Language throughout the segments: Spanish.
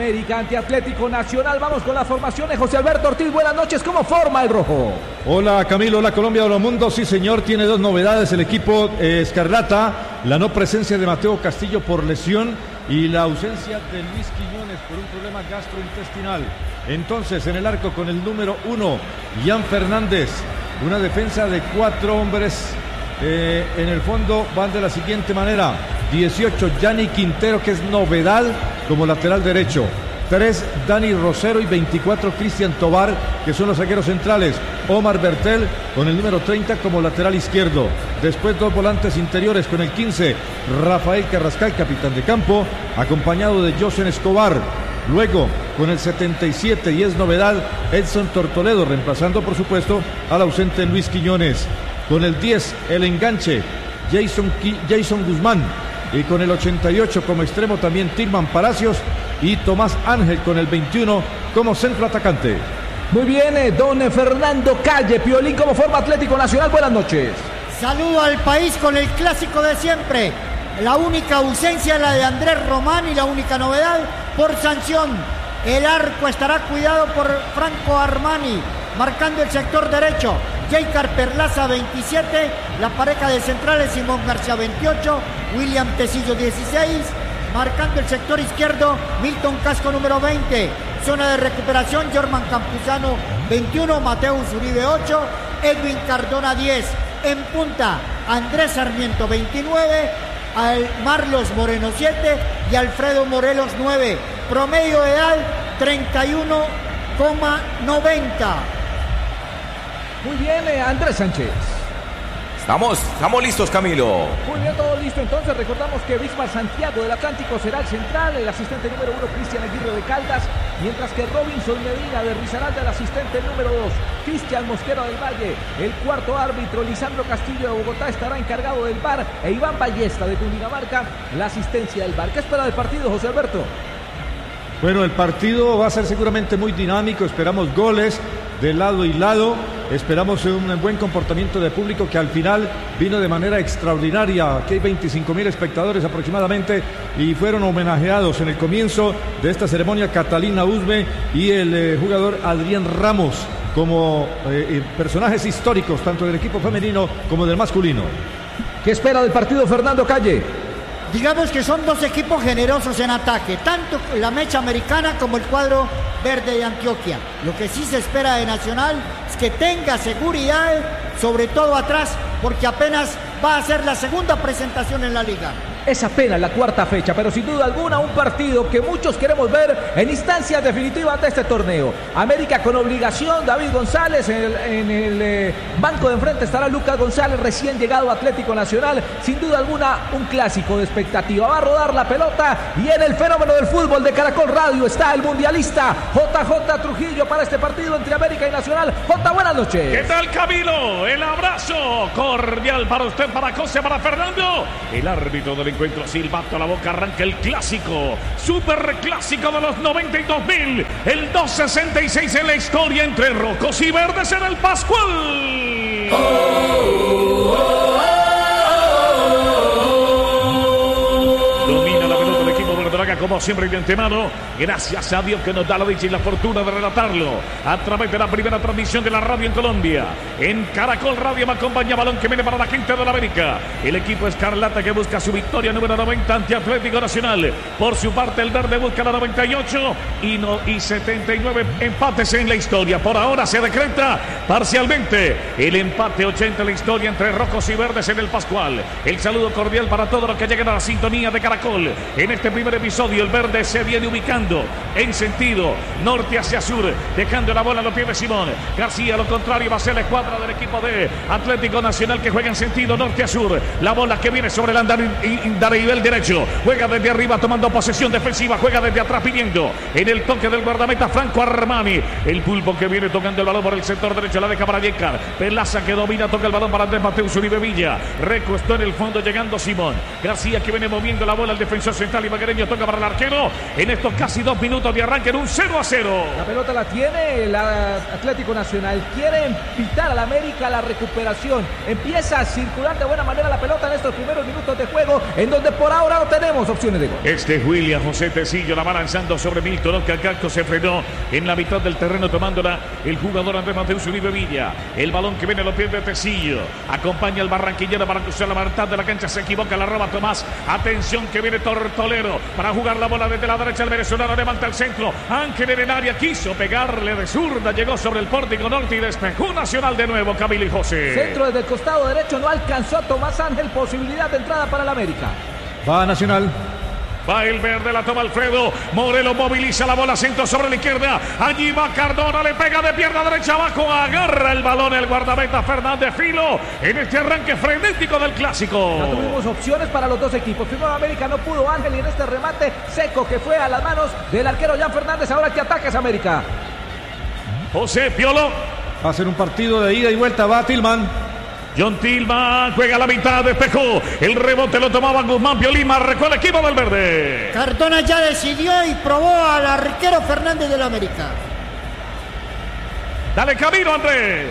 América ante Atlético Nacional. Vamos con las formaciones. José Alberto Ortiz, buenas noches. ¿Cómo forma el rojo? Hola Camilo, hola Colombia, hola mundo. Sí señor, tiene dos novedades el equipo escarlata. La no presencia de Mateo Castillo por lesión y la ausencia de Luis Quiñones por un problema gastrointestinal. Entonces en el arco con el número 1, Ian Fernández. Una defensa de 4 hombres. En el fondo van de la siguiente manera: 18, Yanni Quintero, que es novedad como lateral derecho; 3, Dani Rosero; y 24, Cristian Tobar, que son los zagueros centrales. Omar Bertel con el número 30 como lateral izquierdo. Después 2 volantes interiores con el 15, Rafael Carrascal, capitán de campo, acompañado de Josen Escobar. Luego con el 77, y es novedad, Edson Tortoledo, reemplazando por supuesto al ausente Luis Quiñones. Con el 10, el enganche, Jason Guzmán. Y con el 88 como extremo también Tilman Palacios y Tomás Ángel con el 21 como centro atacante. Muy bien, don Fernando Calle. Piolín, ¿cómo forma Atlético Nacional? Buenas noches. Saludo al país con el clásico de siempre. La única ausencia es la de Andrés Román y la única novedad por sanción. El arco estará cuidado por Franco Armani, marcando el sector derecho. Jaycar Perlaza 27, la pareja de centrales Simón García 28, William Tecillo 16, marcando el sector izquierdo Milton Casco número 20, zona de recuperación Jorman Campuzano 21, Mateus Uribe 8, Edwin Cardona 10, en punta Andrés Sarmiento 29, Marlos Moreno 7 y Alfredo Morelos 9, promedio de edad 31,90. Muy bien, Andrés Sánchez. Estamos listos, Camilo. Muy bien, todo listo. Entonces recordamos que Bismar Santiago del Atlántico será el central, el asistente número 1 Cristian Aguirre de Caldas, mientras que Robinson Medina de Risaralda, el asistente número 2 Cristian Mosquera del Valle, el cuarto árbitro Lisandro Castillo de Bogotá estará encargado del VAR, e Iván Ballesta de Cundinamarca la asistencia del VAR. ¿Qué espera del partido, José Alberto? Bueno, el partido va a ser seguramente muy dinámico. Esperamos goles de lado y lado. Esperamos un buen comportamiento de público que al final vino de manera extraordinaria. Aquí hay 25,000 espectadores aproximadamente y fueron homenajeados en el comienzo de esta ceremonia Catalina Usme y el jugador Adrián Ramos como personajes históricos tanto del equipo femenino como del masculino. ¿Qué espera del partido, Fernando Calle? Digamos que son dos equipos generosos en ataque, tanto la mecha americana como el cuadro verde de Antioquia. Lo que sí se espera de Nacional es que tenga seguridad, sobre todo atrás, porque apenas va a ser la segunda presentación en la liga. Es apenas la cuarta fecha, pero sin duda alguna un partido que muchos queremos ver en instancias definitivas de este torneo. América con obligación, David González, en el banco de enfrente estará Lucas González, recién llegado a Atlético Nacional. Sin duda alguna un clásico de expectativa. Va a rodar la pelota y en el fenómeno del fútbol de Caracol Radio está el mundialista JJ Trujillo para este partido entre América y Nacional. J, buenas noches. ¿Qué tal, Camilo? El abrazo cordial para usted, para José, para Fernando. El árbitro del encuentro, silbato a la boca, arranca el clásico, super clásico de los 92,000, el 266 en la historia entre rojos y verdes en el Pascual. Domina la pelota el equipo verdolaga como siempre y de antemano. Gracias a Dios que nos da la dicha y la fortuna de relatarlo a través de la primera transmisión de la radio en Colombia. En Caracol Radio me acompaña balón que viene para la gente de la América. El equipo escarlata que busca su victoria número 90 ante Atlético Nacional. Por su parte el verde busca la 98 y 79 empates en la historia. Por ahora se decreta parcialmente el empate 80 en la historia entre rojos y verdes en el Pascual. El saludo cordial para todos los que lleguen a la sintonía de Caracol. En este primer episodio el verde se viene ubicando en sentido norte hacia sur, dejando la bola a los pies de Simón García. Lo contrario va a ser la escuadra del equipo de Atlético Nacional que juega en sentido norte a sur. La bola que viene sobre el andarivel derecho, juega desde arriba tomando posesión defensiva, juega desde atrás pidiendo en el toque del guardameta Franco Armani. El pulpo que viene tocando el balón por el sector derecho, la deja para Jaycar Perlaza que domina, toca el balón para Andrés Mateus Uribe Villa, recuestó en el fondo llegando Simón García que viene moviendo la bola al defensor central ibaguereño, toca para para el arquero en estos casi 2 minutos de arranque en un 0-0. La pelota la tiene el Atlético Nacional. Quiere invitar al América a la recuperación. Empieza a circular de buena manera la pelota en estos primeros minutos de juego, en donde por ahora no tenemos opciones de gol. Este es William José Tecillo, la va lanzando sobre Milton. Oscar Castro se frenó en la mitad del terreno tomándola el jugador Andrés Mateus Uribe Villa. El balón que viene lo pierde Tecillo. Acompaña al barranquillero para cruzar la mitad de la cancha. Se equivoca, la roba Tomás. Atención que viene Tortolero para jugar la bola desde la derecha. El venezolano levanta el centro. Ángel en el área quiso pegarle de zurda. Llegó sobre el pórtico norte y despejó Nacional de nuevo. Camilo y José. Centro desde el costado derecho, no alcanzó Tomás Ángel. Posibilidad de entrada para el América. Va Nacional. Va el verde, la toma Alfredo. Morelos moviliza la bola, centro sobre la izquierda. Allí va Cardona, le pega de pierna derecha abajo. Agarra el balón el guardameta Fernández Filo en este arranque frenético del clásico. Ya tuvimos opciones para los dos equipos. Primero América, no pudo Ángel, y en este remate seco que fue a las manos del arquero Jan Fernández. Ahora que ataca es América. José Piolo. Va a ser un partido de ida y vuelta. Va Tillman. John Tillman juega a la mitad, despejó. El rebote lo tomaba Guzmán. Piolín marcó el equipo del verde. Cardona ya decidió y probó al arquero Fernández del América. Dale camino, Andrés.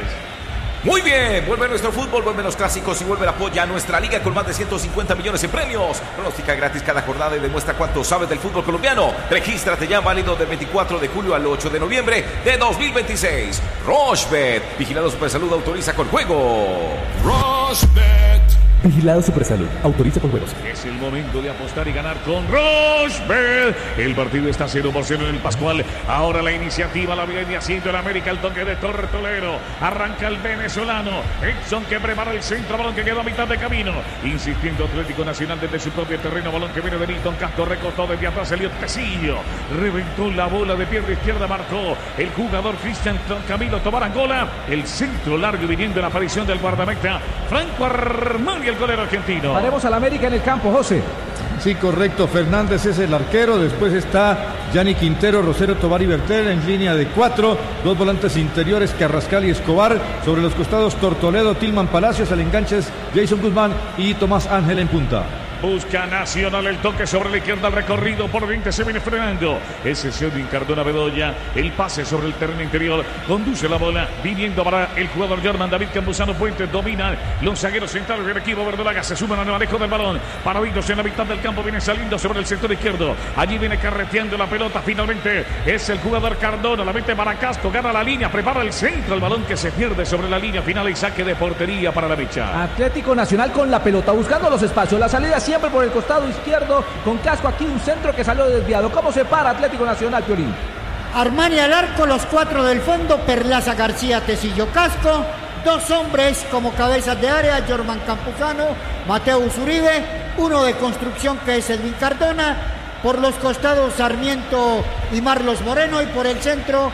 Muy bien, vuelve nuestro fútbol, vuelven los clásicos y vuelve el apoyo a nuestra liga con más de 150 millones en premios. Pronóstica gratis cada jornada y demuestra cuánto sabes del fútbol colombiano. Regístrate ya, válido del 24 de julio al 8 de noviembre de 2026. Rochebet, vigilado Supersalud, autoriza con juego. Rochebet. Vigilado Supersalud, autoriza con juegos. Es el momento de apostar y ganar con Rochebet. El partido está 0-0 en el Pascual. Ahora la iniciativa la viene haciendo el América. El toque de Tortolero. Arranca el venezolano. Edson que prepara el centro. Balón que quedó a mitad de camino. Insistiendo Atlético Nacional desde su propio terreno. Balón que viene de Milton Castro. Recortó desde atrás. Elliot Tecillo. Reventó la bola de pierna izquierda. Marcó el jugador Cristian Camilo Tobar Angola. El centro largo viniendo en la aparición del guardameta Franco Armani, el golero argentino. Haremos al América en el campo, José. Sí, correcto. Fernández es el arquero. Después está Gianni Quintero, Rosero, Tobar y Bertel en línea de 4. Dos volantes interiores, Carrascal y Escobar. Sobre los costados, Tortoledo, Tillman, Palacios. Al enganche es Jason Guzmán y Tomás Ángel en punta. Busca Nacional el toque sobre la izquierda, el recorrido por 20 se viene frenando. Es Edwin Cardona Bedoya, el pase sobre el terreno interior, conduce la bola, viniendo para el jugador Germán David Campuzano Puentes, domina los zagueros centrales del equipo verdolaga, se suman al manejo del balón, paraditos en la mitad del campo, viene saliendo sobre el sector izquierdo, allí viene carreteando la pelota, finalmente es el jugador Cardona, la mete para Castro, gana la línea, prepara el centro, el balón que se pierde sobre la línea final y saque de portería para la mecha. Atlético Nacional con la pelota, buscando los espacios, la salida siempre por el costado izquierdo, con Casco aquí un centro que salió desviado. ¿Cómo se para Atlético Nacional, Piolín? Armani al arco, los 4 del fondo, Perlaza, García, Tecillo, Casco. 2 hombres como cabezas de área, Germán Campuzano, Mateus Uribe. 1 de construcción que es Edwin Cardona. Por los costados Sarmiento y Marlos Moreno. Y por el centro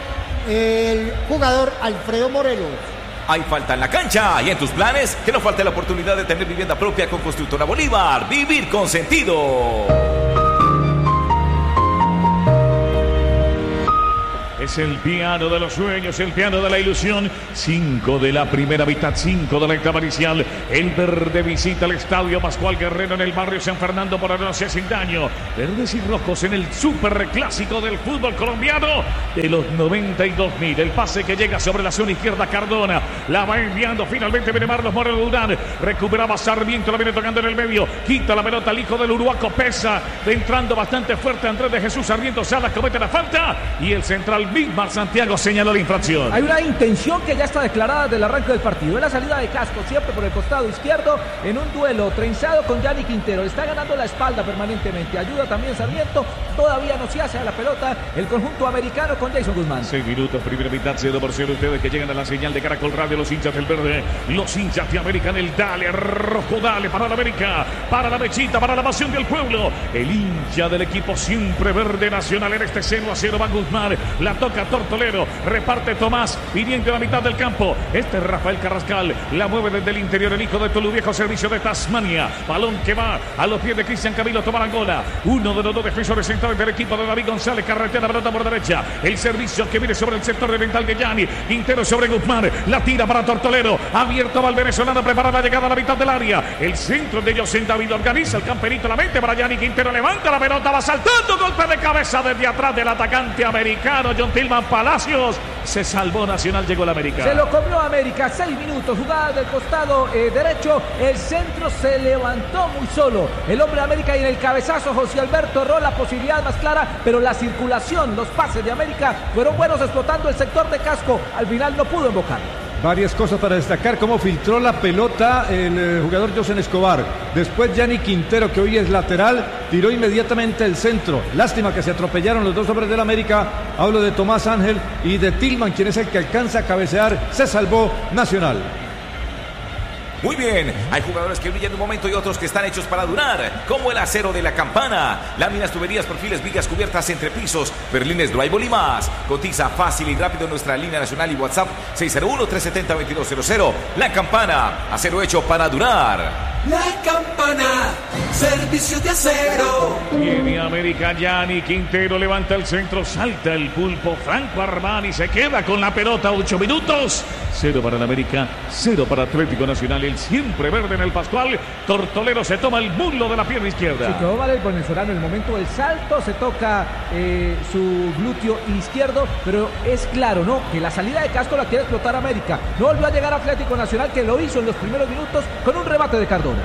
el jugador Alfredo Morelos. Hay falta en la cancha y en tus planes, que no falte la oportunidad de tener vivienda propia con Constructora Bolívar. Vivir con sentido. Es el piano de los sueños, el piano de la ilusión. 5 de la primera mitad, 5 de la etapa inicial. El verde visita el estadio Pascual Guerrero en el barrio San Fernando por Anoche sin daño. Verdes y rojos en el superclásico del fútbol colombiano de los 92.000. El pase que llega sobre la zona izquierda, Cardona. La va enviando finalmente, viene Marlos Moreno Durán. Recuperaba Sarmiento, la viene tocando en el medio. Quita la pelota al hijo del Uruguaco, pesa. Entrando bastante fuerte Andrés de Jesús Sarmiento Salas, comete la falta. Y el central Bismar Santiago señaló la infracción. Hay una intención que ya está declarada del arranque del partido. Es la salida de Casco, siempre por el costado izquierdo, en un duelo trenzado con Gianni Quintero. Está ganando la espalda permanentemente. Ayuda también Sarmiento. Todavía no se hace a la pelota el conjunto americano con Jason Guzmán. 6 minutos, primera mitad, 0-0. Ustedes que llegan a la señal de Caracol Radio, los hinchas del verde, los hinchas de América en el dale, rojo, dale para la América, para la mechita, para la pasión del pueblo. El hincha del equipo siempre verde nacional en este 0-0 va Guzmán. La toca Tortolero, reparte Tomás, viniendo a la mitad del campo. Este es Rafael Carrascal, la mueve desde el interior el hijo de Toluviejo, servicio de Tasmania. Balón que va a los pies de Cristian Camilo Tomarangola. Uno de los dos defensores centrales del equipo de David González. Carretea la pelota por derecha. El servicio que viene sobre el sector de Vental Guillani. Quintero sobre Guzmán. La tira para Tortolero. Abierto va el venezolano. Prepara la llegada a la mitad del área. El centro de José David organiza. El camperito la mente para Gianni Quintero. Levanta la pelota. Va saltando. Golpe de cabeza desde atrás del atacante americano John Tillman Palacios. Se salvó Nacional. Llegó el América. Se lo comió América. 6 minutos. Jugada del costado derecho. El centro se levantó muy solo. El hombre de América y en el cabezazo José Alberto erró la posibilidad más clara, pero la circulación, los pases de América fueron buenos explotando el sector de Casco. Al final no pudo invocar. Varias cosas para destacar, cómo filtró la pelota el jugador José Escobar. Después Gianni Quintero, que hoy es lateral, tiró inmediatamente el centro. Lástima que se atropellaron los dos hombres del América. Hablo de Tomás Ángel y de Tillman, quien es el que alcanza a cabecear. Se salvó Nacional. Muy bien, hay jugadores que brillan en un momento y otros que están hechos para durar, como el acero de la Campana, láminas, tuberías, perfiles, vigas, cubiertas, entrepisos, berlines, drywall y más. Cotiza fácil y rápido en nuestra línea nacional y WhatsApp 601-370-2200. La Campana, acero hecho para durar. La Campana, servicio de acero. Viene América, Gianni Quintero levanta el centro, salta el pulpo, Franco Armani se queda con la pelota, 8 minutos. 0 para el América, 0 para Atlético Nacional, el siempre verde en el Pascual. Tortolero se toma el muslo de la pierna izquierda. Sí, quedó mal el venezolano en el momento del salto, se toca su glúteo izquierdo, pero es claro, ¿no? Que la salida de Casco la quiere explotar América. No volvió a llegar Atlético Nacional, que lo hizo en los primeros minutos con un remate de Cardona.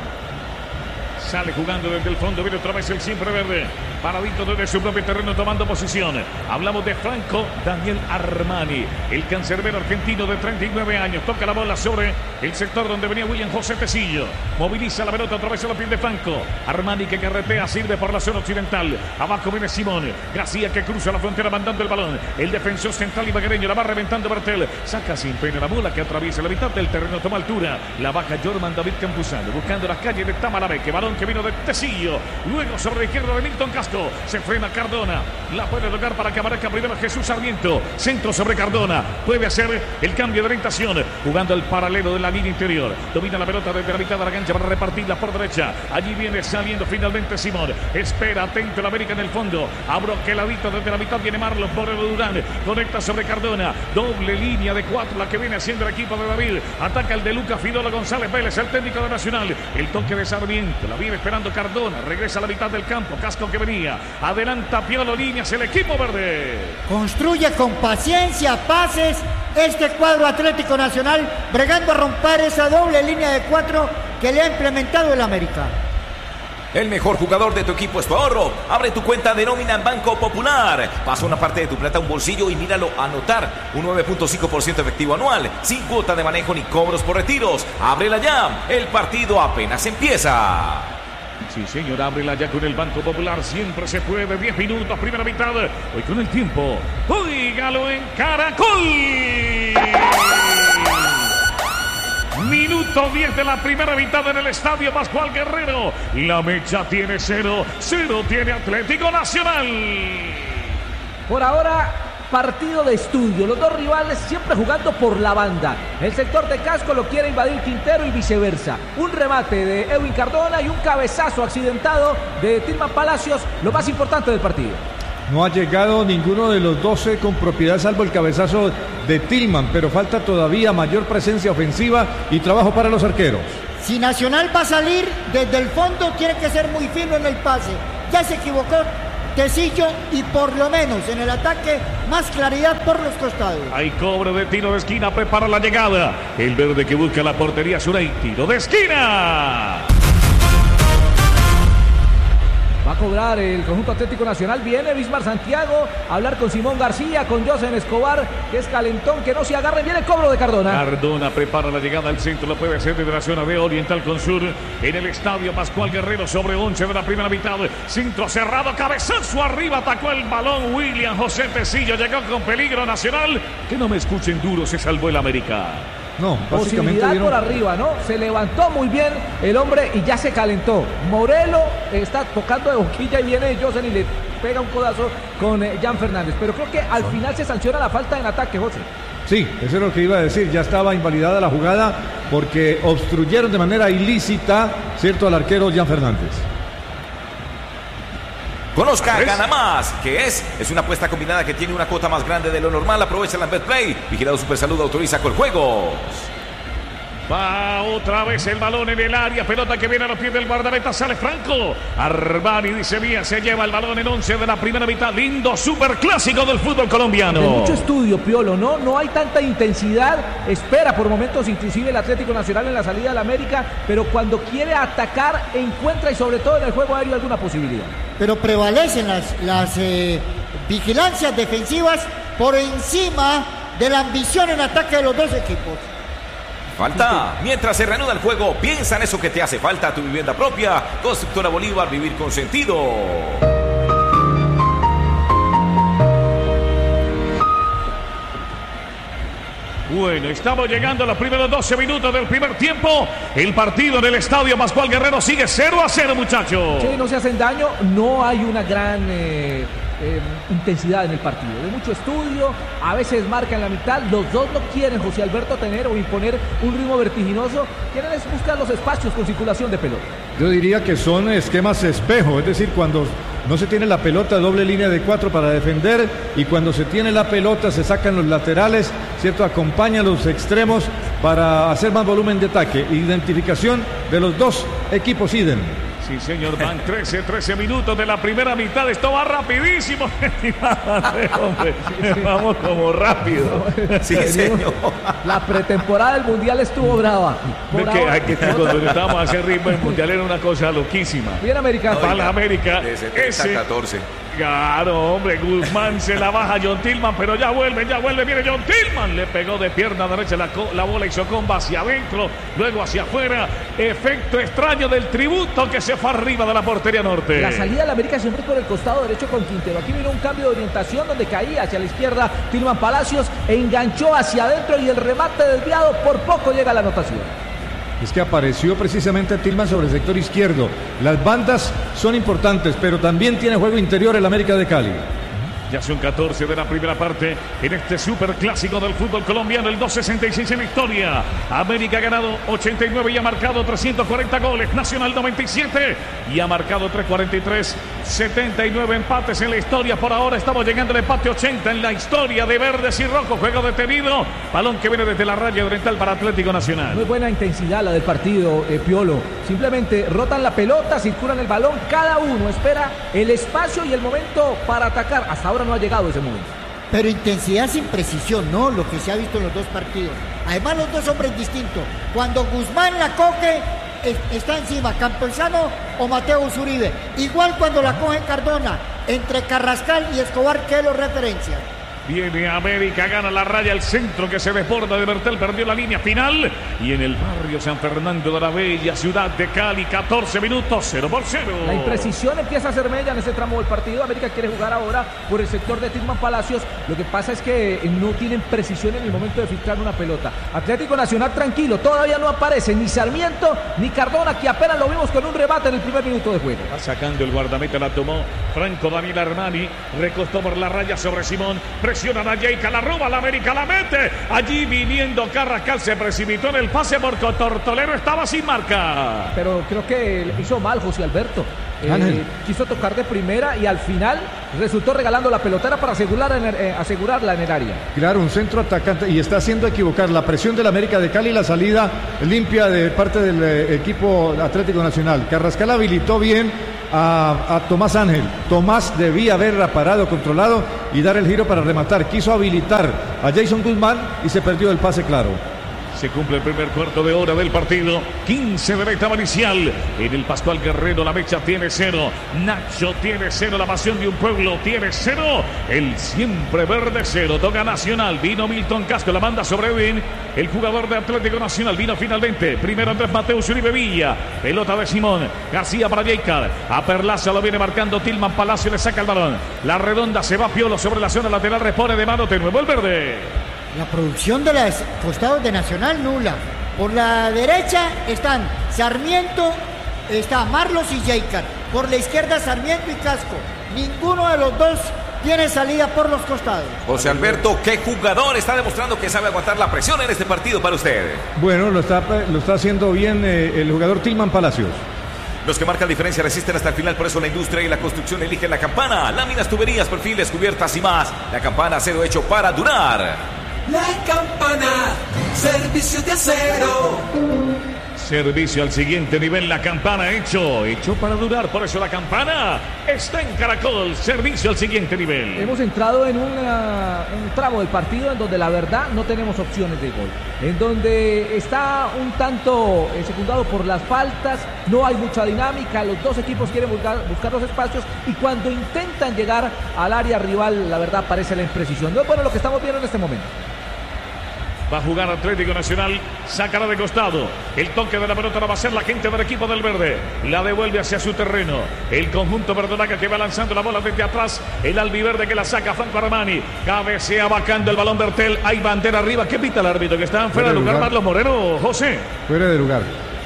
Sale jugando desde el fondo, viene otra vez el siempre verde. Paradito desde su propio terreno tomando posición. Hablamos de Franco Daniel Armani, el cancerbero argentino de 39 años. Toca la bola sobre el sector donde venía William José Tecillo. Moviliza la pelota, otra vez a la piel de Franco. Armani que carretea, sirve por la zona occidental. Abajo viene Simón. García que cruza la frontera mandando el balón. El defensor central ibaguereño la va reventando Bertel. Saca sin pena la bola que atraviesa la mitad del terreno, toma altura. La baja Jorman David Campuzano, buscando las calles de Tamalameque. Balón que vino de Tecillo. Luego sobre la izquierda de Milton Casco. Se frena Cardona. La puede tocar para que aparezca primero Jesús Sarmiento. Centro sobre Cardona. Puede hacer el cambio de orientación. Jugando al paralelo de la línea interior. Domina la pelota desde la mitad de la cancha para repartirla por derecha. Allí viene saliendo finalmente Simón. Espera atento el América en el fondo. Abroqueladito desde la mitad viene Marlon Moreno Durán. Conecta sobre Cardona. Doble línea de 4 la que viene haciendo el equipo de David. Ataca el de Lucas Fidolo González Vélez, el técnico de Nacional. El toque de Sarmiento. La viene esperando Cardona. Regresa a la mitad del campo. Casco que venía. Adelanta Piolo, líneas el equipo verde. Construye con paciencia, pases. Este cuadro Atlético Nacional bregando a romper esa doble línea de 4 que le ha implementado el América. El mejor jugador de tu equipo es tu ahorro. Abre tu cuenta de nómina en Banco Popular. Pasa una parte de tu plata a un bolsillo y míralo anotar. Un 9.5% efectivo anual. Sin cuota de manejo ni cobros por retiros. Ábrela ya. El partido apenas empieza. Sí, señor, ábrela ya con el Banco Popular. Siempre se puede. 10 minutos, primera mitad. Hoy con el tiempo. Óigalo en Caracol. Minuto 10 de la primera mitad en el Estadio Pascual Guerrero. La mecha tiene 0. 0 tiene Atlético Nacional. Por ahora, partido de estudio. Los dos rivales siempre jugando por la banda. El sector de Casco lo quiere invadir Quintero y viceversa. Un remate de Edwin Cardona y un cabezazo accidentado de Tillman Palacios. Lo más importante del partido. No ha llegado ninguno de los 12 con propiedad, salvo el cabezazo de Tillman, pero falta todavía mayor presencia ofensiva y trabajo para los arqueros. Si Nacional va a salir desde el fondo, tiene que ser muy fino en el pase. Ya se equivocó Tecillo y por lo menos en el ataque más claridad por los costados. Hay cobro de tiro de esquina, prepara la llegada. El verde que busca la portería Suray, tiro de esquina. Va a cobrar el conjunto Atlético Nacional. Viene Bismar Santiago a hablar con Simón García, con José Escobar, que es calentón, que no se agarre. Viene el cobro de Cardona. Cardona prepara la llegada al centro. Lo puede hacer desde la zona de Oriental con Sur. En el Estadio Pascual Guerrero sobre 11 de la primera mitad. Centro cerrado, cabezazo arriba. Atacó el balón William José Tecillo. Llegó con peligro Nacional. Que no me escuchen duro, se salvó el América. No, posibilidad por arriba, ¿no? Se levantó muy bien el hombre y ya se calentó. Morelo está tocando de boquilla y viene Josen y le pega un codazo con Jan Fernández. Pero creo que al final se sanciona la falta en ataque, José. Sí, eso es lo que iba a decir. Ya estaba invalidada la jugada porque obstruyeron de manera ilícita, ¿cierto?, al arquero Jan Fernández. Conozca Gana Más, que es una apuesta combinada que tiene una cuota más grande de lo normal. Aprovecha la BetPlay. Vigilado Supersalud, autoriza con juegos. Va otra vez el balón en el área, pelota que viene a los pies del guardameta, sale Franco. Armani dice Mía, se lleva el balón en 11 de la primera mitad. Lindo superclásico del fútbol colombiano. De mucho estudio, Piolo, ¿no? No hay tanta intensidad. Espera por momentos inclusive el Atlético Nacional en la salida del América, pero cuando quiere atacar, encuentra y sobre todo en el juego aéreo alguna posibilidad. Pero prevalecen las vigilancias defensivas por encima de la ambición en ataque de los dos equipos. Falta. Mientras se reanuda el juego, piensa en eso que te hace falta, tu vivienda propia. Constructora Bolívar, vivir con sentido. Bueno, estamos llegando a los primeros 12 minutos del primer tiempo. El partido en el Estadio Pascual Guerrero sigue 0-0, muchachos. Sí, no se hacen daño, no hay una gran intensidad en el partido, de mucho estudio, a veces marca en la mitad, los dos no quieren, José Alberto, tener o imponer un ritmo vertiginoso, quieren es buscar los espacios con circulación de pelota. Yo diría que son esquemas espejo, es decir, cuando no se tiene la pelota, doble línea de 4 para defender, y cuando se tiene la pelota se sacan los laterales, ¿cierto? Acompañan los extremos para hacer más volumen de ataque. Identificación de los dos equipos idem. Sí, señor, van 13 minutos de la primera mitad. Esto va rapidísimo. Hombre, vamos como rápido. Sí, señor. La pretemporada del Mundial estuvo brava. Cuando estábamos a hacer ritmo, el Mundial era una cosa loquísima. Bien americano. Para la América. De 70 a 14. Claro, hombre, Guzmán se la baja a John Tillman, pero ya vuelve, viene John Tillman, le pegó de pierna derecha la bola, hizo comba hacia adentro, luego hacia afuera, efecto extraño del tributo que se fue arriba de la portería norte. La salida de la América siempre por el costado derecho con Quintero, aquí vino un cambio de orientación donde caía hacia la izquierda Tillman Palacios, enganchó hacia adentro y el remate desviado, por poco llega a la anotación. Es que apareció precisamente Tillman sobre el sector izquierdo. Las bandas son importantes, pero también tiene juego interior el América de Cali. Ya son 14 de la primera parte en este superclásico del fútbol colombiano, el 2.66 en la historia. América ha ganado 89 y ha marcado 340 goles. Nacional 97 y ha marcado 343. 79 empates en la historia. Por ahora estamos llegando al empate 80 en la historia de verdes y rojos. Juego detenido. Balón que viene desde la raya oriental para Atlético Nacional. Muy buena intensidad la del partido, Piolo. Simplemente rotan la pelota, circulan el balón. Cada uno espera el espacio y el momento para atacar. Hasta ahora no ha llegado ese momento. Pero intensidad sin precisión, ¿no? Lo que se ha visto en los dos partidos. Además, los dos hombres distintos. Cuando Guzmán la coge, está encima Campuzano o Mateo Uribe. Igual cuando la coge Cardona, entre Carrascal y Escobar, que lo referencia. Viene América, gana la raya, el centro que se desborda de Bertel, perdió la línea final. Y en el barrio San Fernando de la bella ciudad de Cali, 14 minutos, 0-0. La imprecisión empieza a ser mella en ese tramo del partido. América quiere jugar ahora por el sector de Tillman Palacios. Lo que pasa es que no tienen precisión en el momento de filtrar una pelota. Atlético Nacional tranquilo, todavía no aparece ni Sarmiento ni Cardona, que apenas lo vimos con un rebate en el primer minuto de juego. Va sacando el guardameta, la tomó Franco Daniel Armani, recostó por la raya sobre Simón, presionan a Jaica, la roba, la América la mete, allí viniendo Carrascal, se precipitó en el pase porque Tortolero estaba sin marca. Pero creo que hizo mal José Alberto. Quiso tocar de primera y al final resultó regalando la pelotera para asegurarla en el área. Claro, un centro atacante y está haciendo equivocar la presión del América de Cali y la salida limpia de parte del equipo Atlético Nacional. Carrascal habilitó bien a Tomás Ángel. Tomás debía haberla parado, controlado y dar el giro para rematar. Quiso habilitar a Jason Guzmán y se perdió el pase claro. Se cumple el primer cuarto de hora del partido. 15 de la etapa inicial. En el Pascual Guerrero la mecha tiene 0. Nacho tiene 0. La pasión de un pueblo tiene 0. El siempre verde 0. Toca Nacional. Vino Milton Casco. La manda sobre Edwin. El jugador de Atlético Nacional vino finalmente. Primero Andrés Mateus Uribe Villa. Pelota de Simón. García para Jaicar. A Perlaza lo viene marcando Tillman Palacio. Le saca el balón. La redonda se va Piolo sobre la zona lateral. Repone de mano de nuevo el verde. La producción de los costados de Nacional nula. Por la derecha están Sarmiento, está Marlos y Jaicar. Por la izquierda Sarmiento y Casco. Ninguno de los dos tiene salida por los costados. José Alberto, ¿qué jugador está demostrando que sabe aguantar la presión en este partido para usted? Bueno, lo está haciendo bien el jugador Tilman Palacios. Los que marcan diferencia resisten hasta el final, por eso la industria y la construcción eligen la Campana. Láminas, tuberías, perfiles, cubiertas y más. La Campana, acero hecho para durar. La Campana, servicio de acero. Servicio al siguiente nivel, la Campana hecho para durar, por eso la Campana está en Caracol, servicio al siguiente nivel. Hemos entrado en un tramo del partido en donde la verdad no tenemos opciones de gol, en donde está un tanto secundado por las faltas, no hay mucha dinámica, los dos equipos quieren buscar los espacios y cuando intentan llegar al área rival, la verdad parece la imprecisión. No es bueno lo que estamos viendo en este momento. Va a jugar Atlético Nacional, sacará de costado. El toque de la pelota la va a hacer la gente del equipo del verde. La devuelve hacia su terreno. El conjunto verdolaga que va lanzando la bola desde atrás. El albiverde que la saca Franco Armani. Cabecea bacando el balón de Bertel. Hay bandera arriba. ¿Qué pita el árbitro? Que está fuera de lugar Marlos Moreno, José. Fuera de lugar.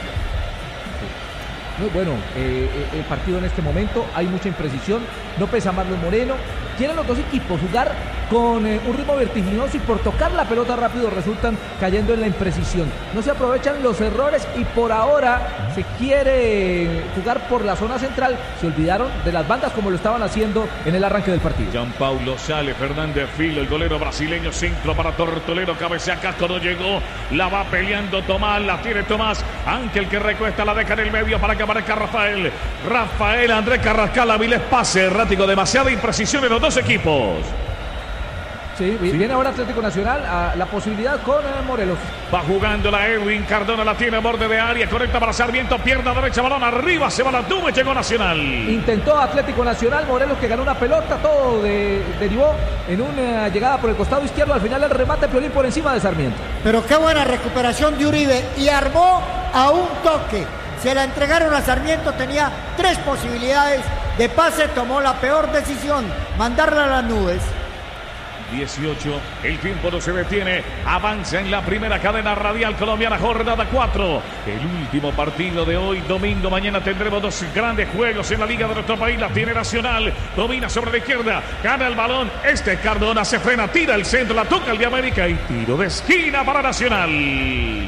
Muy bueno el partido en este momento, hay mucha imprecisión, no pesa Marlos Moreno, quieren los dos equipos jugar con un ritmo vertiginoso y por tocar la pelota rápido resultan cayendo en la imprecisión, no se aprovechan los errores y por ahora se quiere jugar por la zona central, se olvidaron de las bandas como lo estaban haciendo en el arranque del partido. Gianpaulo sale, Fernández Filo, el golero brasileño, centro para Tortolero, cabecea Casco, no llegó, la va peleando Tomás, la tiene Tomás, Ángel que recuesta, la deja en el medio para que aparezca Rafael, Andrés Carrascal, Avilés, pase errático, demasiada imprecisión en los dos equipos. Sí, viene ahora Atlético Nacional a la posibilidad con Morelos. Va jugando la Edwin Cardona, la tiene a borde de área, correcta para Sarmiento, pierna derecha, balón arriba, se va la tuve, llegó Nacional. Intentó Atlético Nacional, Morelos que ganó una pelota, todo derivó en una llegada por el costado izquierdo, al final el remate Piolín por encima de Sarmiento. Pero qué buena recuperación de Uribe y armó a un toque. Se la entregaron a Sarmiento, tenía 3 posibilidades de pase, tomó la peor decisión, mandarla a las nubes. 18, el tiempo no se detiene, avanza en la primera cadena radial colombiana, jornada 4, el último partido de hoy, domingo. Mañana tendremos 2 grandes juegos en la liga de nuestro país. La tiene Nacional, domina sobre la izquierda, gana el balón, Cardona se frena, tira el centro, la toca el de América y tiro de esquina para Nacional.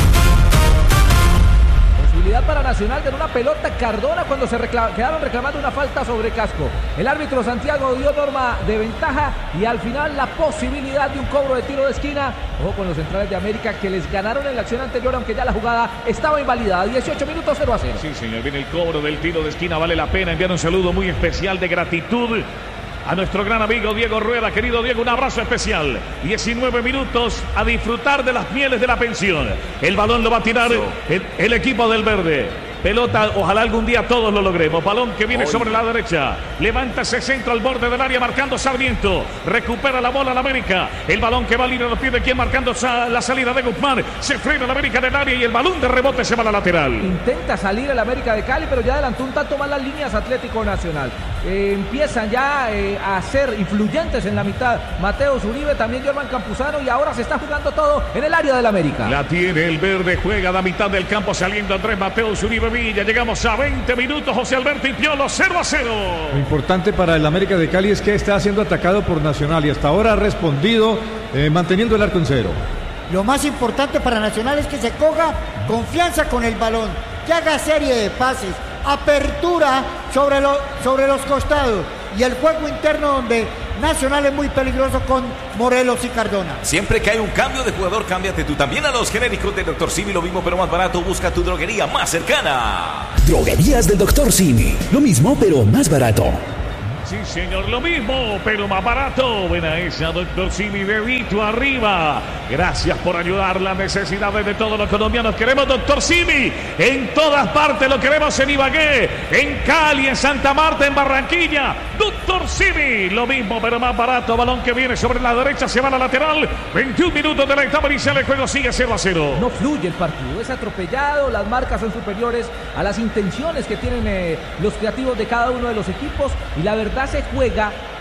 Posibilidad para Nacional de una pelota Cardona cuando se quedaron reclamando una falta sobre Casco. El árbitro Santiago dio norma de ventaja y al final la posibilidad de un cobro de tiro de esquina. Ojo con los centrales de América que les ganaron en la acción anterior, aunque ya la jugada estaba invalidada. 18 minutos, 0-0. Sí, señor, viene el cobro del tiro de esquina. Vale la pena enviar un saludo muy especial de gratitud a nuestro gran amigo Diego Rueda. Querido Diego, un abrazo especial. 19 minutos a disfrutar de las mieles de la pensión. El balón lo va a tirar el equipo del verde. Pelota, ojalá algún día todos lo logremos. Balón que viene sobre la derecha. Levanta ese centro al borde del área marcando Sarmiento. Recupera la bola la América. El balón que va a ir a los pies de quien marcando la salida de Guzmán. Se frena la América del área y el balón de rebote se va a la lateral. Intenta salir el América de Cali, pero ya adelantó un tanto más las líneas Atlético Nacional. Empiezan ya a ser influyentes en la mitad. Mateus Uribe, también Jorman Campuzano y ahora se está jugando todo en el área del América. La tiene el verde, juega a la mitad del campo saliendo Andrés Mateus Uribe Villa. Llegamos a 20 minutos, José Alberto y Piolo, 0-0. Lo importante para el América de Cali es que está siendo atacado por Nacional y hasta ahora ha respondido manteniendo el arco en cero. Lo más importante para Nacional es que se coja confianza con el balón, que haga serie de pases, apertura sobre los costados y el juego interno donde Nacional es muy peligroso con Morelos y Cardona. Siempre que hay un cambio de jugador, cámbiate tú también a los genéricos del Dr. Simi. Lo mismo pero más barato. Busca tu droguería más cercana. Droguerías del Dr. Simi. Lo mismo pero más barato. Sí, señor, lo mismo, pero más barato. Buena esa, Dr. Simi, dedito arriba. Gracias por ayudar las necesidades de todos los colombianos. Queremos Dr. Simi en todas partes. Lo queremos en Ibagué, en Cali, en Santa Marta, en Barranquilla. Dr. Simi, lo mismo, pero más barato. Balón que viene sobre la derecha, se va a la lateral. 21 minutos de la etapa inicial. El juego sigue 0-0. No fluye el partido, es atropellado. Las marcas son superiores a las intenciones que tienen los creativos de cada uno de los equipos. Y la verdad se juega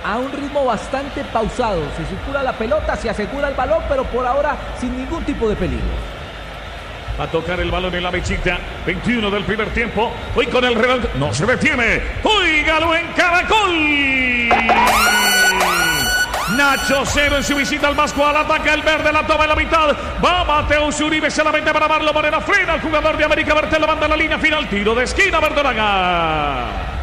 a un ritmo bastante pausado. Se circula la pelota, se asegura el balón, pero por ahora sin ningún tipo de peligro. Va a tocar el balón en la mechita. 21 del primer tiempo. Hoy con el reloj. No se detiene. ¡Óigalo en Caracol! Nacho Cero en su visita al Pascual. Ataca el verde, la toma en la mitad. Va Mateo Uribe, se la mete para Marlon Moreno. Frena el jugador de América. Bertel lo manda a la línea final. Tiro de esquina, Verdolaga.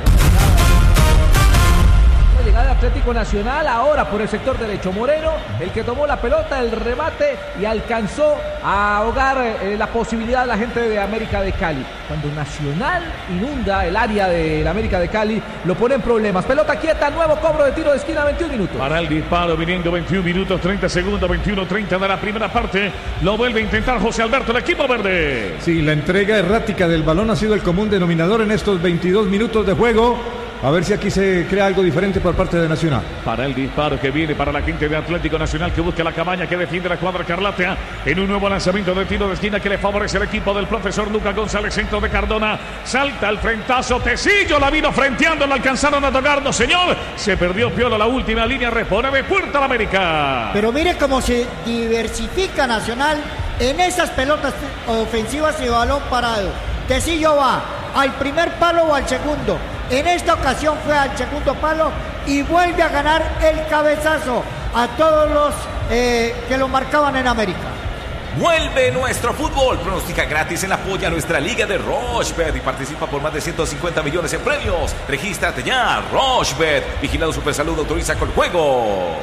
Llegada de Atlético Nacional ahora por el sector derecho. Moreno, el que tomó la pelota, el remate y alcanzó a ahogar la posibilidad de la gente de América de Cali. Cuando Nacional inunda el área de la América de Cali, lo pone en problemas. Pelota quieta, nuevo cobro de tiro de esquina, 21 minutos. Para el disparo, viniendo 21 minutos, 30 segundos, 21-30 de la primera parte. Lo vuelve a intentar José Alberto, el equipo verde. Sí, la entrega errática del balón ha sido el común denominador en estos 22 minutos de juego. A ver si aquí se crea algo diferente por parte de Nacional. Para el disparo que viene para la gente de Atlético Nacional, que busca la cabaña, que defiende la cuadra Carlatea en un nuevo lanzamiento de tiro de esquina que le favorece al equipo del profesor Lucas González, centro de Cardona. Salta el frentazo, Tecillo la vino frenteando, la alcanzaron a tocar, no señor. Se perdió Piolo la última línea, repone de puerta a la América. Pero mire cómo se diversifica Nacional en esas pelotas ofensivas y balón parado. Tecillo va al primer palo o al segundo. En esta ocasión fue al segundo palo y vuelve a ganar el cabezazo a todos los que lo marcaban en América. Vuelve nuestro fútbol. Pronóstica gratis en la polla nuestra liga de Rochebet y participa por más de 150 millones en premios. Regístrate ya, Rochebet. Vigilado Supersalud, autoriza con juegos.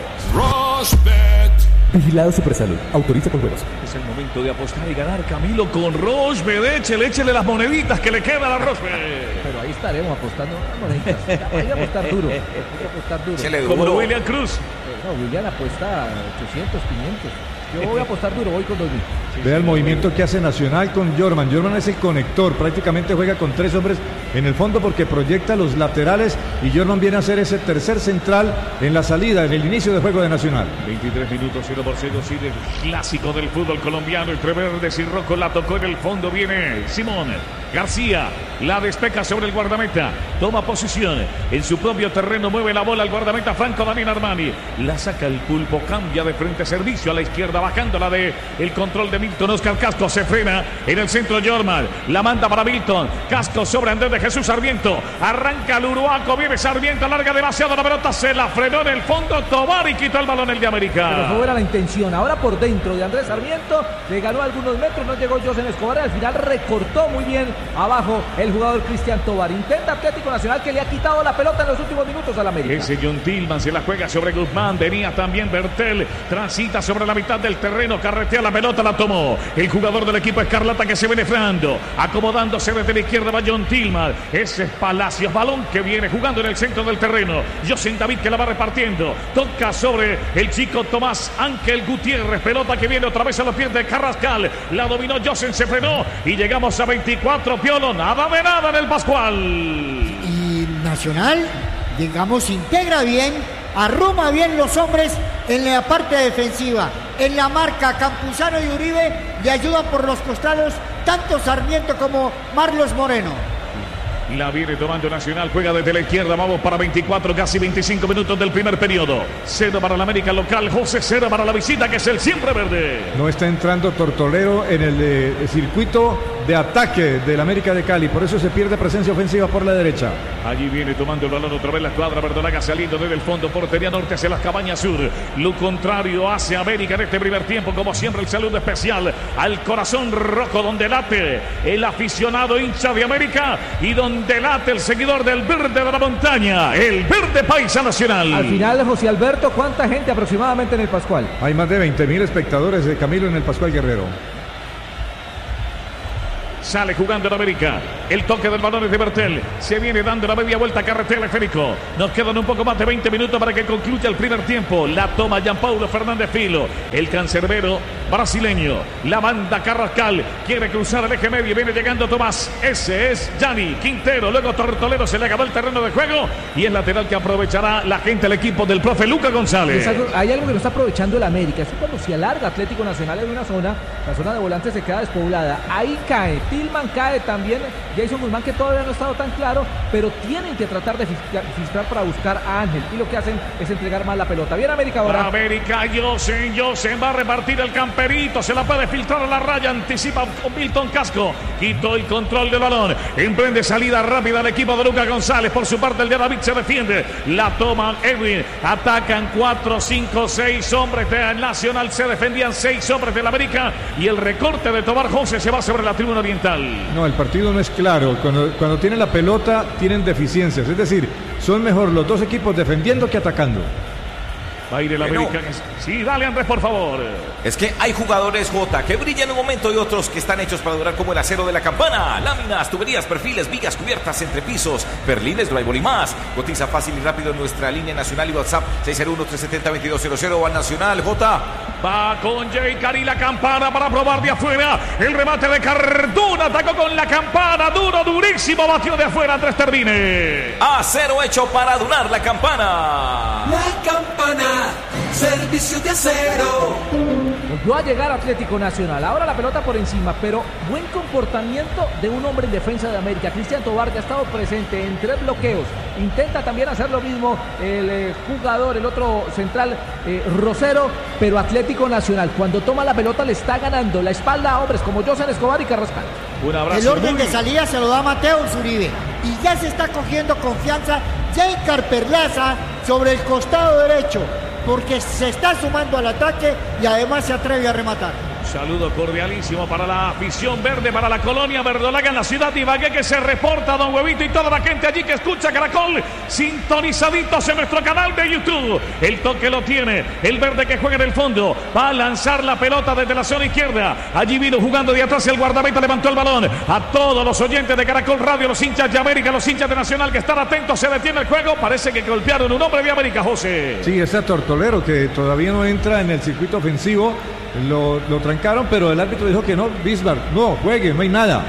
Rochebet. Vigilado Supersalud. Autoriza con juegos. Es el momento de apostar y ganar, Camilo, con Rochebet. Échele las moneditas que le quedan a Rochebet. Pero ahí estaremos apostando moneditas. Hay que apostar duro. Hay que apostar duro. Como William Cruz. No, William apuesta 800, 500. Yo voy a apostar duro, voy con 2000. Vea el movimiento que hace Nacional con Jorman. Jorman es el conector, prácticamente juega con 3 hombres en el fondo porque proyecta los laterales y Jorman viene a ser ese tercer central en la salida, en el inicio de juego de Nacional. 23 minutos, 0-0, sigue el clásico del fútbol colombiano entre verdes y rojos. La tocó en el fondo, viene Simón García, la despeja sobre el guardameta, toma posición en su propio terreno, mueve la bola al guardameta Franco Daniel Armani, la saca el pulpo, cambia de frente, servicio a la izquierda, bajándola de el control de Milton. Oscar Casco se frena en el centro. Jorman la manda para Milton. Casco sobre Andrés de Jesús Sarmiento. Arranca el uruaco. Viene Sarmiento. Larga demasiado la pelota. Se la frenó en el fondo. Tobar y quitó el balón el de América. Pero fue era la intención. Ahora por dentro de Andrés Sarmiento. Le ganó algunos metros. No llegó José Escobar. Al final recortó muy bien abajo el jugador Cristian Tobar. Intenta Atlético Nacional, que le ha quitado la pelota en los últimos minutos a la América. Ese John Tillman se la juega sobre Guzmán. Venía también Bertel. Transita sobre la mitad del terreno. Carretea la pelota. La tomó el jugador del equipo Escarlata, que se viene frenando, acomodándose desde la izquierda. Va John Tillman. Ese es Palacios, balón que viene jugando en el centro del terreno. José David, que la va repartiendo, toca sobre el chico Tomás Ángel Gutiérrez. Pelota que viene otra vez a los pies de Carrascal. La dominó José, se frenó y llegamos a 24. Piolo, nada de nada en el Pascual. Y Nacional, digamos, integra bien, arruma bien los hombres en la parte defensiva. En la marca, Campuzano y Uribe le ayudan por los costados tanto Sarmiento como Marlos Moreno. La viene tomando Nacional, juega desde la izquierda, vamos para 24, casi 25 minutos del primer periodo. 0 para la América local, José, 0 para la visita, que es el siempre verde. No está entrando Tortolero en el circuito de ataque del América de Cali, por eso se pierde presencia ofensiva por la derecha. Allí viene tomando el balón otra vez la escuadra verdolaga, saliendo desde el fondo, portería norte hacia las cabañas sur. Lo contrario hace América en este primer tiempo, como siempre el saludo especial al corazón rojo, donde late el aficionado hincha de América y donde late el seguidor del verde de la montaña, el verde paisa Nacional. Al final, José Alberto, ¿cuánta gente aproximadamente en el Pascual? Hay más de 20.000 espectadores de Camilo en el Pascual Guerrero. Sale jugando en América. El toque del balón es de Bertel. Se viene dando la media vuelta a carretera Férico. Nos quedan un poco más de 20 minutos para que concluya el primer tiempo. La toma Gianpaulo Fernández Filo. El cancerbero brasileño. La banda Carrascal quiere cruzar el eje medio. Viene llegando Tomás. Ese es Gianni Quintero. Luego Tortolero, se le acabó el terreno de juego. Y el lateral que aprovechará la gente, el equipo del profe Luca González. Hay algo que no está aprovechando el América. Es que cuando se alarga Atlético Nacional en una zona, la zona de volantes se queda despoblada. Ahí cae Tillman, cae también Jason Guzmán, que todavía no ha estado tan claro, pero tienen que tratar de filtrar para buscar a Ángel. Y lo que hacen es entregar más la pelota. Bien, América ahora. América, Josen va a repartir el camperito. Se la puede filtrar a la raya. Anticipa Milton Casco. Quitó el control del balón. Emprende salida rápida el equipo de Luca González. Por su parte, el de David se defiende. La toma Edwin. Atacan 4, 5, 6 hombres de Nacional. Se defendían 6 hombres del América. Y el recorte de Tobar José se va sobre la tribuna oriental. No, el partido no es claro. Cuando tienen la pelota, tienen deficiencias. Es decir, son mejor los dos equipos defendiendo que atacando. Va a ir el América. Sí, dale, Andrés, por favor. Es que hay jugadores, Jota, que brillan en un momento y otros que están hechos para durar, como el acero de la campana. Láminas, tuberías, perfiles, vigas, cubiertas, entrepisos, perlines, drywall y más. Cotiza fácil y rápido en nuestra línea nacional y WhatsApp 601-370-2200 al Nacional. Jota. Va con Jay Cari la campana para probar de afuera. El remate de Cardona. Atacó con la campana. Duro, durísimo. Batió de afuera Andrés Termine. Acero hecho para durar la campana. La campana. Servicio de acero. Volvió a llegar Atlético Nacional. Ahora la pelota por encima, pero buen comportamiento de un hombre en defensa de América. Cristian Tobar, que ha estado presente en 3 bloqueos. Intenta también hacer lo mismo el jugador, el otro central, Rosero. Pero Atlético Nacional, cuando toma la pelota, le está ganando la espalda a hombres como Josen Escobar y Carrascal. Un abrazo. El orden de salida se lo da Mateo Zuribe. Y ya se está cogiendo confianza Jaykar Perlaza sobre el costado derecho, porque se está sumando al ataque y además se atreve a rematar. Saludo cordialísimo para la afición verde, para la colonia verdolaga en la ciudad de Ibagué, que se reporta, don Huevito, y toda la gente allí que escucha Caracol, sintonizaditos en nuestro canal de YouTube. El toque lo tiene el verde, que juega en el fondo, va a lanzar la pelota desde la zona izquierda. Allí vino jugando de atrás el guardameta, levantó el balón. A todos los oyentes de Caracol Radio, los hinchas de América, los hinchas de Nacional, que están atentos, se detiene el juego. Parece que golpearon un hombre de América, José. Sí, está Tortolero, que todavía no entra en el circuito ofensivo. Lo trancaron, pero el árbitro dijo que no. Bismarck, no, juegue, no hay nada.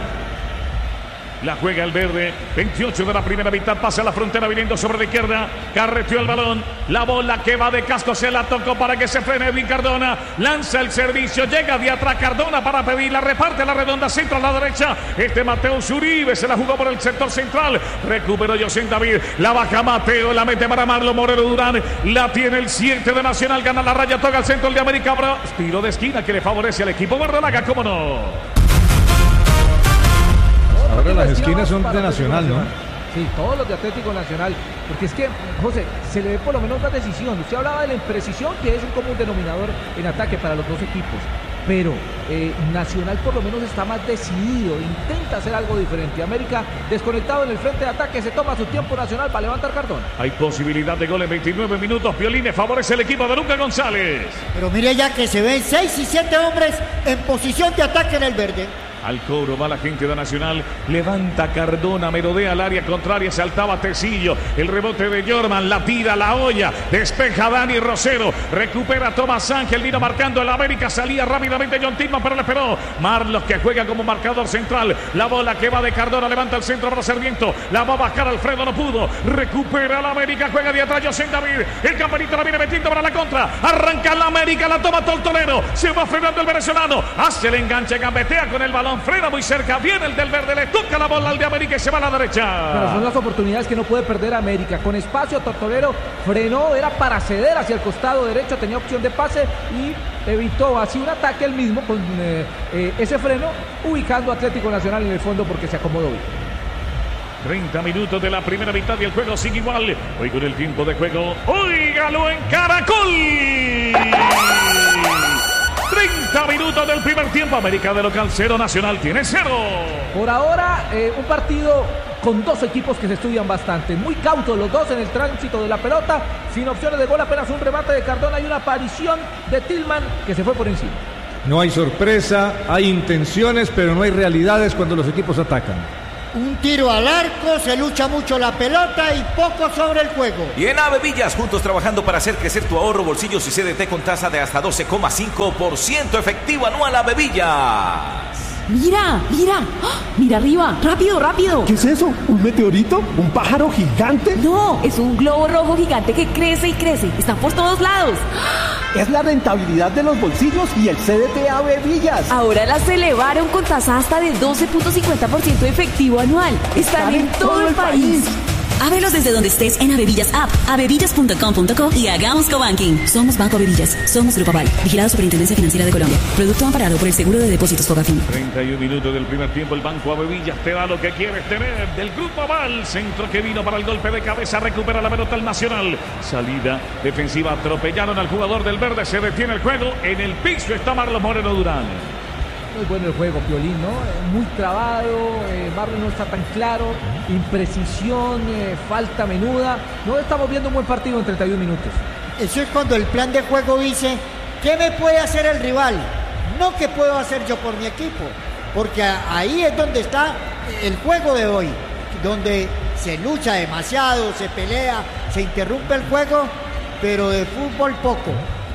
La juega el verde, 28 de la primera mitad, pasa a la frontera viniendo sobre la izquierda, carreteó el balón, la bola que va de Casco, se la tocó para que se frene Edwin Cardona, lanza el servicio, llega de atrás Cardona para pedirla, reparte la redonda, centro a la derecha, Mateo Zuribe se la jugó por el sector central, recuperó José David, la baja Mateo, la mete para Marlon Moreno Durán, la tiene el 7 de Nacional, gana la raya, toca al centro el de América, tiro de esquina que le favorece al equipo verdolaga, cómo no. Ahora las esquinas son de Nacional, ¿no? Sí, todos los de Atlético Nacional. Porque es que, José, se le ve por lo menos una decisión. Usted hablaba de la imprecisión, que es un común denominador en ataque para los dos equipos. Pero Nacional por lo menos está más decidido, intenta hacer algo diferente. América desconectado en el frente de ataque, se toma su tiempo Nacional para levantar Cardona. Hay posibilidad de gol en 29 minutos. Piolines favorece el equipo de Luca González. Pero mire ya que se ven 6 y 7 hombres en posición de ataque en el verde. Al cobro va la gente de Nacional, levanta Cardona, merodea al área contraria, saltaba Tecillo, el rebote de Jorman, la tira, la olla, despeja Dani Rosero, recupera Tomás Ángel, vino marcando el América, salía rápidamente John Tillman, pero le esperó Marlos, que juega como marcador central, la bola que va de Cardona, levanta el centro para Sarmiento, la va a bajar Alfredo, no pudo, recupera la América, juega de atrás José David, el campanito la viene metiendo para la contra, arranca la América, la toma Tortolero, se va frenando el venezolano, hace el enganche, gambetea con el balón, frena muy cerca, viene el del verde, le toca la bola al de América y se va a la derecha. Pero son las oportunidades que no puede perder América. Con espacio, Tortolero frenó, era para ceder hacia el costado derecho, tenía opción de pase y evitó así un ataque él mismo con ese freno, ubicando a Atlético Nacional en el fondo porque se acomodó bien. 30 minutos de la primera mitad y el juego sigue igual. Hoy con el tiempo de juego, óigalo en Caracol. 30 minutos del primer tiempo. América de local 0, Nacional tiene 0. Por ahora, un partido con dos equipos que se estudian bastante. Muy cautos los dos en el tránsito de la pelota. Sin opciones de gol, apenas un remate de Cardona y una aparición de Tillman que se fue por encima. No hay sorpresa, hay intenciones, pero no hay realidades cuando los equipos atacan. Un tiro al arco, se lucha mucho la pelota y poco sobre el juego. Y en Avevillas, juntos trabajando para hacer crecer tu ahorro, bolsillos y CDT con tasa de hasta 12,5% efectivo anual. Avevillas. Mira, mira, mira arriba, rápido, rápido. ¿Qué es eso? ¿Un meteorito? ¿Un pájaro gigante? No, es un globo rojo gigante que crece y crece. Están por todos lados. Es la rentabilidad de los bolsillos y el CDT Avevillas. Ahora las elevaron con tasa hasta de 12.50% efectivo anual. Están en todo el país. Ábrelos desde donde estés en Avevillas App, avevillas.com.co y hagamos cobanking. Somos Banco Avevillas, somos Grupo Aval, vigilado Superintendencia Financiera de Colombia. Producto amparado por el Seguro de Depósitos Fogafín. 31 minutos del primer tiempo, el Banco Avevillas te da lo que quieres tener. Del Grupo Aval, centro que vino para el golpe de cabeza, recupera la pelota el Nacional. Salida defensiva, atropellaron al jugador del verde, se detiene el juego. En el piso está Marlon Moreno Durán. Muy bueno el juego, Piolín, ¿no? Muy trabado, Marlon no está tan claro, imprecisión, falta menuda. No estamos viendo un buen partido en 31 minutos. Eso es cuando el plan de juego dice, ¿qué me puede hacer el rival? No qué puedo hacer yo por mi equipo. Porque ahí es donde está el juego de hoy, donde se lucha demasiado, se pelea, se interrumpe el juego, pero de fútbol poco.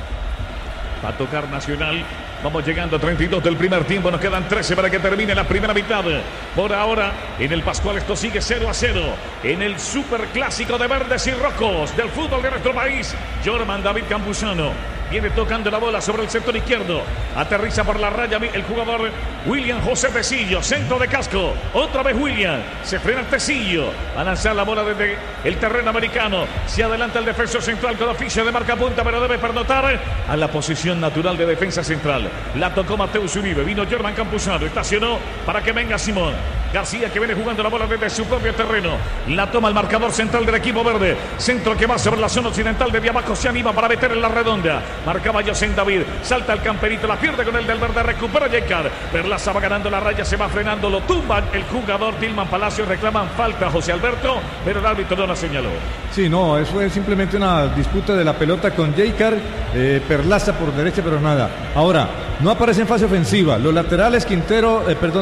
Va a tocar Nacional. Vamos llegando a 32 del primer tiempo. Nos quedan 13 para que termine la primera mitad. Por ahora, en el Pascual esto sigue 0-0. En el superclásico de verdes y rojos del fútbol de nuestro país, Jorman David Campuzano viene tocando la bola sobre el sector izquierdo. Aterriza por la raya el jugador William José Tecillo. Centro de casco. Otra vez William. Se frena Tecillo. Va a lanzar la bola desde el terreno americano. Se adelanta el defensor central con oficio de marca punta, pero debe pernotar a la posición natural de defensa central. La tocó Mateus Uribe. Vino Jorman Campuzano. Estacionó para que venga Simón García, que viene jugando la bola desde su propio terreno. La toma el marcador central del equipo verde. Centro que va sobre la zona occidental. Desde abajo se anima para meter en la redonda. Marcaba José David. Salta el camperito. La pierde con el del verde. Recupera Yecar. Perlaza va ganando la raya. Se va frenando. Lo tumban el jugador Tilman Palacios. Reclaman falta José Alberto, pero el árbitro no la señaló. Sí, no, eso es simplemente una disputa de la pelota con Yecar. Perlaza por derecha, pero nada. Ahora, no aparece en fase ofensiva. Los laterales Quintero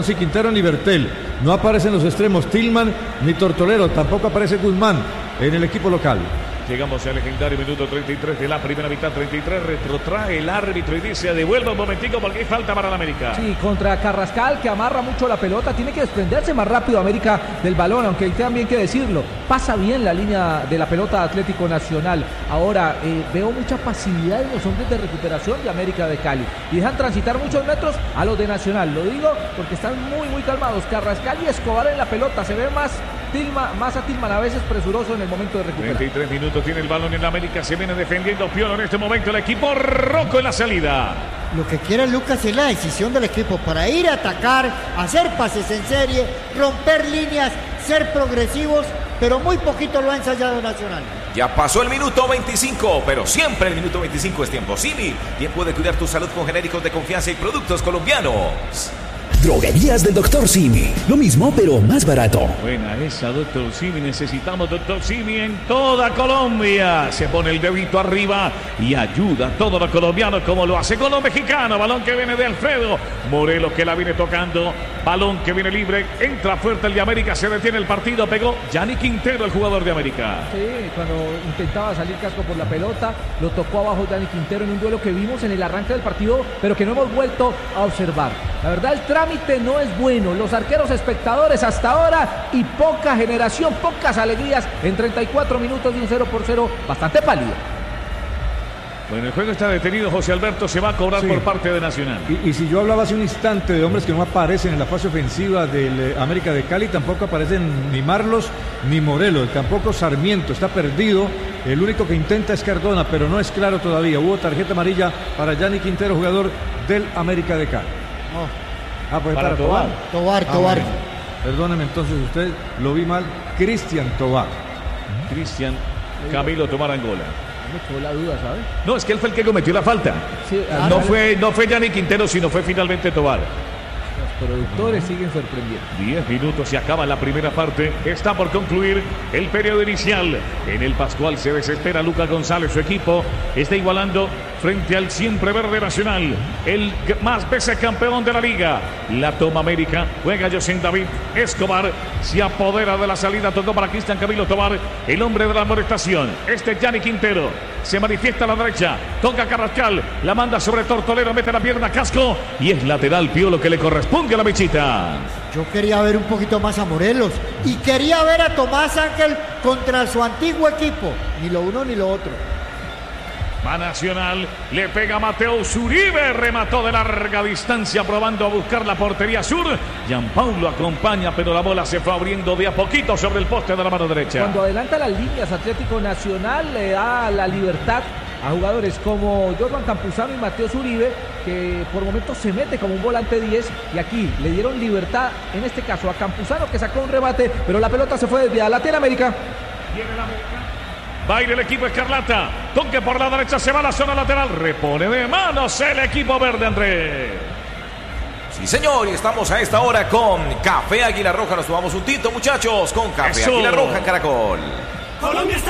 ni Bertel. No aparecen los extremos Tilman ni Tortolero. Tampoco aparece Guzmán en el equipo local. Llegamos al legendario minuto 33 de la primera mitad. 33, retrotrae el árbitro y dice: devuelva un momentico porque hay falta para el América. Sí, contra Carrascal, que amarra mucho la pelota. Tiene que desprenderse más rápido América del balón, aunque también hay que decirlo, pasa bien la línea de la pelota Atlético Nacional. Ahora, veo mucha pasividad en los hombres de recuperación de América de Cali. Y dejan transitar muchos metros a los de Nacional. Lo digo porque están muy, muy calmados. Carrascal y Escobar en la pelota. Se ve más a Tilman a veces presuroso en el momento de recuperar. 33 minutos tiene el balón en América. Se viene defendiendo Piolo en este momento el equipo rojo en la salida. Lo que quiere Lucas es la decisión del equipo para ir a atacar, hacer pases en serie, romper líneas, ser progresivos, pero muy poquito lo ha ensayado Nacional. Ya pasó el minuto 25, pero siempre el minuto 25 es tiempo. Simi, bien puede cuidar tu salud con genéricos de confianza y productos colombianos. Droguerías del Dr. Simi. Lo mismo, pero más barato. Buena esa, Dr. Simi. Necesitamos Dr. Simi en toda Colombia. Se pone el dedito arriba y ayuda a todos los colombianos como lo hace con los mexicanos. Balón que viene de Alfredo Morelos, que la viene tocando. Balón que viene libre. Entra fuerte el de América. Se detiene el partido. Pegó Gianni Quintero, el jugador de América. Sí, cuando intentaba salir casco por la pelota, lo tocó abajo Gianni Quintero en un duelo que vimos en el arranque del partido, pero que no hemos vuelto a observar. La verdad, el trámite no es bueno. Los arqueros espectadores hasta ahora y poca generación, pocas alegrías en 34 minutos de un 0-0 bastante pálido. Bueno, el juego está detenido. José Alberto se va a cobrar por parte de Nacional. Y si yo hablaba hace un instante de hombres que no aparecen en la fase ofensiva del América de Cali, tampoco aparecen ni Marlos ni Morelos, tampoco Sarmiento, está perdido. El único que intenta es Cardona, pero no es claro todavía. Hubo tarjeta amarilla para Gianni Quintero, jugador del América de Cali. Pues para Tobar. Tobar. Perdóneme, entonces usted lo vi mal. Cristian Tobar. Cristian Camilo Tobar Angola. Me quedó la duda, ¿sabes? No, es que él fue el que cometió la falta. Sí, no fue Gianni Quintero, sino fue finalmente Tobar. Los productores siguen sorprendiendo. 10 minutos y acaba la primera parte. Está por concluir el periodo inicial. En el Pascual se desespera Lucas González. Su equipo está igualando frente al siempre verde Nacional, el más veces campeón de la liga. La toma América, juega José David Escobar, se apodera de la salida, tocó para Cristian Camilo Tobar, el hombre de la amonestación. Gianni Quintero se manifiesta a la derecha, toca Carrascal, la manda sobre Tortolero, mete la pierna Casco y es lateral Piolo que le corresponde a la Mechita. Yo quería ver un poquito más a Morelos y quería ver a Tomás Ángel contra su antiguo equipo, ni lo uno ni lo otro. Va Nacional, le pega Mateo Uribe, remató de larga distancia probando a buscar la portería sur. Gianpaulo acompaña, pero la bola se fue abriendo de a poquito sobre el poste de la mano derecha. Cuando adelanta las líneas, Atlético Nacional le da la libertad a jugadores como Jordan Campuzano y Mateo Uribe, que por momentos se mete como un volante 10, y aquí le dieron libertad, en este caso a Campuzano, que sacó un remate, pero la pelota se fue desviada. La tiene América. Viene la América. Va a ir el equipo Escarlata. Toque por la derecha, se va a la zona lateral. Repone de manos el equipo verde, Andrés. Sí, señor, y estamos a esta hora con Café Águila Roja. Nos tomamos un tinto, muchachos, con Café Águila Roja en Caracol. Colombia está